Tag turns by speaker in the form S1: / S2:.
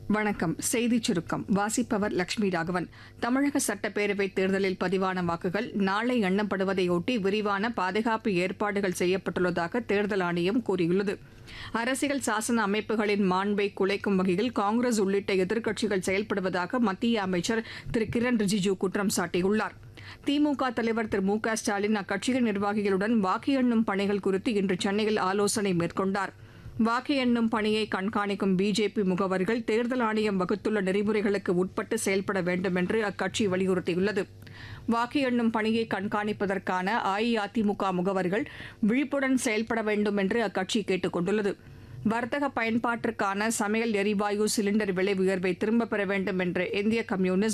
S1: வணக்கம். செய்திச் சுருக்கம் வாசிப்பவர் லட்சுமி ராகவன். தமிழக சட்டப்பேரவைத் தேர்தலில் பதிவான வாக்குகள் நாளை எண்ணப்படுவதையொட்டி விரிவான பாதுகாப்பு ஏற்பாடுகள் செய்யப்பட்டுள்ளதாக தேர்தல் ஆணையம் கூறியுள்ளது. அரசியல் சாசன அமைப்புகளின் மாண்பை குலைக்கும் வகையில் காங்கிரஸ் உள்ளிட்ட எதிர்க்கட்சிகள் செயல்படுவதாக மத்திய அமைச்சர் திரு கிரண் ரிஜிஜூ குற்றம் சாட்டியுள்ளார். திமுக தலைவர் திரு மு க ஸ்டாலின் அக்கட்சியின் நிர்வாகிகளுடன் வாக்கு எண்ணும் பணிகள் குறித்து இன்று சென்னையில் ஆலோசனை மேற்கொண்டார். வாக்கு எண்ணும் பணியை கண்காணிக்கும் பிஜேபி முகவர்கள் தேர்தல் ஆணையம் வகுத்துள்ள நெறிமுறைகளுக்கு உட்பட்டு செயல்பட வேண்டும் என்று அக்கட்சி வலியுறுத்தியுள்ளது. வாக்கு எண்ணும் பணியை கண்காணிப்பதற்கான அஇஅதிமுக முகவர்கள் விழிப்புடன் செயல்பட வேண்டும் என்று அக்கட்சி கேட்டுக் கொண்டுள்ளது. வர்த்தக பயன்பாட்டிற்கான சமையல் எரிவாயு சிலிண்டர் விலை உயர்வை திரும்பப் பெற வேண்டும் என்று இந்திய கம்யூனிஸ்ட்